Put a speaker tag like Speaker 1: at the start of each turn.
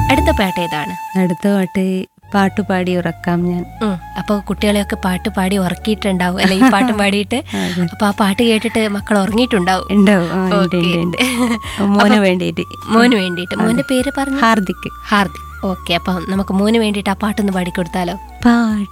Speaker 1: അടുത്ത പാട്ട് ഏതാണ്?
Speaker 2: അടുത്ത പാട്ട് പാട്ടുപാടി ഉറക്കാം ഞാൻ.
Speaker 1: അപ്പൊ കുട്ടികളെയൊക്കെ പാട്ട് പാടി ഉറക്കിയിട്ടുണ്ടാവും അല്ലെ, ഈ പാട്ട് പാടിയിട്ട്. അപ്പൊ ആ പാട്ട് കേട്ടിട്ട് മക്കൾ ഉറങ്ങിയിട്ടുണ്ടാവും.
Speaker 2: മോന് വേണ്ടിയിട്ട്.
Speaker 1: മോന്റെ പേര് പറഞ്ഞു?
Speaker 2: ഹാർദിക്.
Speaker 1: ഓക്കെ, അപ്പൊ നമുക്ക് മോന് വേണ്ടിയിട്ട് ആ പാട്ടൊന്ന് പാടിക്കൊടുത്താലോ?